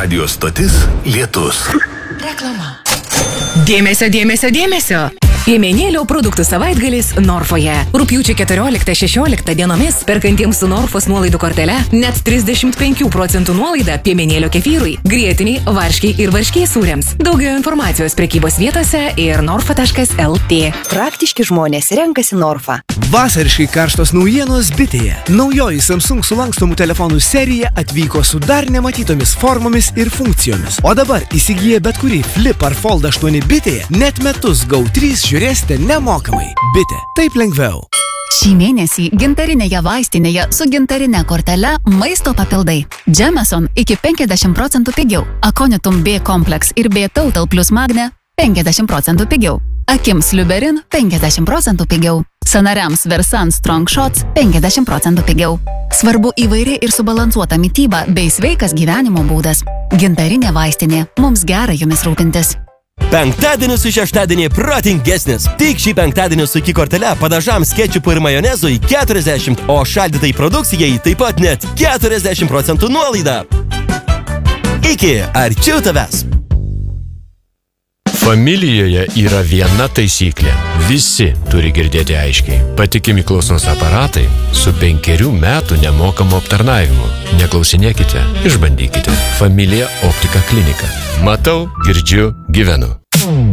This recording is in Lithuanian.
Radio stotis Lietus. Reklama. Dėmesio, dėmesio, dėmesio. Piemenėlio produktų savaitgalis Norfoje. Rugpjūčio 14-16 dienomis perkantiems su Norfos nuolaidų kortele net 35% nuolaida piemenėlio kefyrui, grietiniai, varškiai ir varškiai sūriams. Daugiau informacijos prekybos vietose ir norfa.lt. Praktiški žmonės renkasi Norfą. Vasariškai karštos naujienos bitėje. Naujoji Samsung sulankstomų telefonų serija atvyko su dar nematytomis formomis ir funkcijomis. O dabar įsigyję bet kurį Flip ar Fold 8 bitėje, net metus GO 3 žiūrėsite nemokamai. Bitė. Taip lengviau. Šį mėnesį gintarinėje vaistinėje su gintarinė kortele maisto papildai. Jameson iki 50% pigiau. Aconitum B kompleks ir B Total plus Magne 50% pigiau. Akims Liuberin 50% pigiau. Sanariams Versan Strong Shots 50% pigiau. Svarbu įvairi ir subalansuota mityba bei sveikas gyvenimo būdas. Gintarinė vaistinė. Mums gera jumis rūpintis. Penktadienis su šeštadienį protingesnis. Tik šį penktadienį su kortele padažams kečupų ir majonezui 40, o šaldytai produkcijai taip pat net 40% nuolaida. Iki arčiau tavęs. Familijoje yra viena taisyklė. Visi turi girdėti aiškiai. Patikimi klausos aparatai su 5 metų nemokamu aptarnavimu. Neklausinėkite, išbandykite. Familija Optika klinika. Matau, girdžiu, gyvenu.